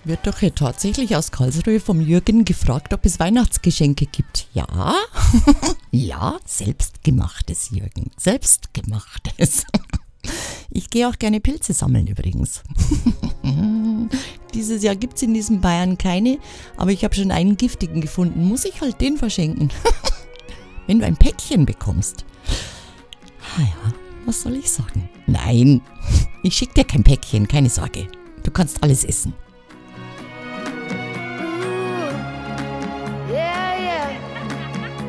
Wird doch hier tatsächlich aus Karlsruhe vom Jürgen gefragt, ob es Weihnachtsgeschenke gibt. Ja, ja, selbstgemachtes, Jürgen, selbstgemachtes. Ich gehe auch gerne Pilze sammeln übrigens. Dieses Jahr gibt es in diesem Bayern keine, aber ich habe schon einen giftigen gefunden. Muss ich halt den verschenken. Wenn du ein Päckchen bekommst. Ja, was soll ich sagen? Nein, ich schicke dir kein Päckchen, keine Sorge. Du kannst alles essen.